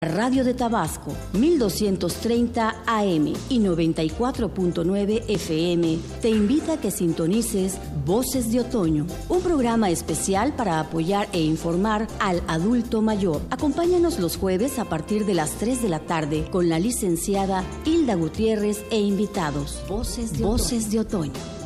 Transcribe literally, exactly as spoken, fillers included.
Radio de Tabasco, mil doscientos treinta A M y noventa y cuatro punto nueve F M, te invita a que sintonices Voces de Otoño, un programa especial para apoyar e informar al adulto mayor. Acompáñanos los jueves a partir de las tres de la tarde con la licenciada Hilda Gutiérrez e invitados. Voces de Voces Otoño. De Otoño.